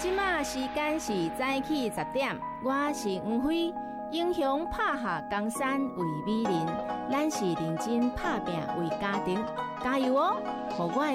即马时间是早起10点，我是黄辉。英雄拍下江山为美人，咱是认真打拼为家庭，加油哦！互我的